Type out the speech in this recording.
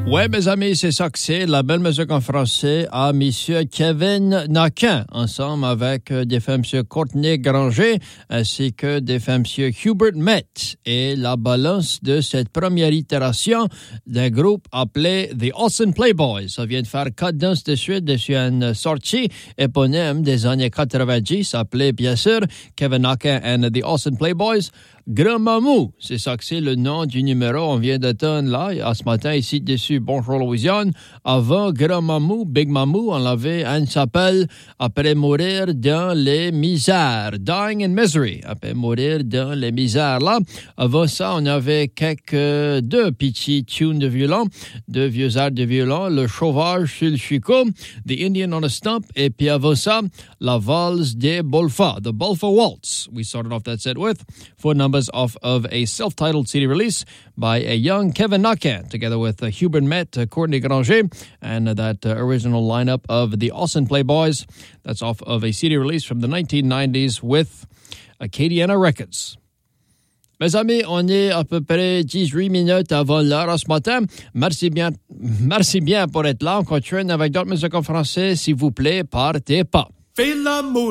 Ouais, mes amis, c'est ça que c'est. La belle musique en français à monsieur Kevin Naquin, ensemble avec des femmes monsieur Courtney Granger, ainsi que des femmes monsieur Hubert Met. Et la balance de cette première itération d'un groupe appelé The Austin Playboys. Ça vient de faire 4 danses de suite dessus une sortie éponyme des années 90, appelée bien sûr Kevin Naquin and The Austin Playboys. Grand Mamou, c'est ça que c'est le nom du numéro. On vient d'entendre là, à ce matin, ici dessus, Bonjour Louisiane. Avant Grand Mamou, Big Mamou, on l'avait, elle s'appelle Après mourir dans les misères, Dying in Misery, après mourir dans les misères là. Avant ça, on avait deux petits tunes de violon, deux vieux airs de violon, Le Sauvage sur le Chico, The Indian on a Stump, et puis avant ça, la valse des Bolfa, The Bolfa Waltz. We started off that set with 4 numbers off of a self-titled CD release by a young Kevin Naquin, together with Hubert Met, Courtney Granger, and that original lineup of the Austin Playboys. That's off of a CD release from the 1990s with Acadiana Records. Mes amis, on est à peu près 18 minutes avant l'heure ce matin. Merci bien pour être là. On continue avec d'autres musiques en français. S'il vous plaît, partez pas. Fais l'amour.